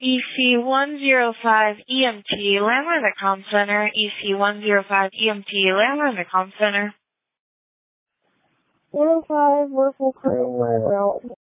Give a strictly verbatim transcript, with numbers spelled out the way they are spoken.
E C one zero five E M T, landline the comm center. E C one zero five E M T, landline the comm center. one oh five, vertical crew, we're out.